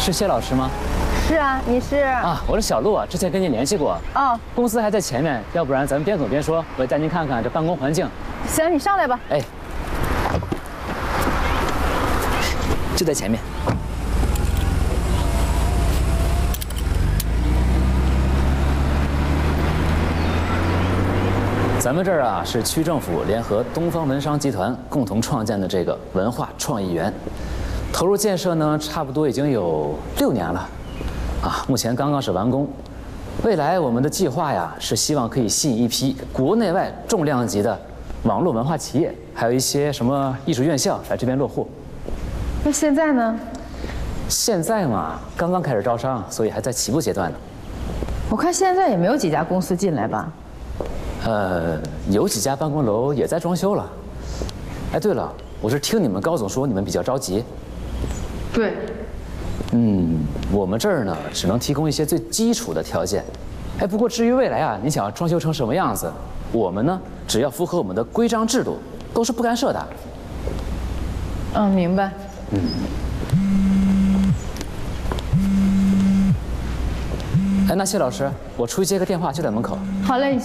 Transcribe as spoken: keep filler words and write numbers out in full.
是谢老师吗？ 是啊，你是啊，我是小陆啊，之前跟您联系过。 哦， 公司还在前面，要不然咱们边走边说，我带您看看这办公环境。 行，你上来吧。 哎，就在前面。咱们这儿啊是区政府联合东方文商集团共同创建的这个文化创意园，投入建设呢差不多已经有六年了，啊，目前刚刚是完工。未来我们的计划呀是希望可以吸引一批国内外重量级的网络文化企业，还有一些什么艺术院校来这边落户。 那现在呢？ 现在嘛，刚刚开始招商，所以还在起步阶段呢。 我看现在也没有几家公司进来吧？ 呃，有几家办公楼也在装修了。哎，对了，我是听你们高总说你们比较着急。 对。 嗯，我们这儿呢只能提供一些最基础的条件。哎，不过至于未来啊，你想要装修成什么样子，我们呢只要符合我们的规章制度，都是不干涉的。 嗯，明白。嗯。 哎，那谢老师，我出去接个电话，就在门口。 好嘞。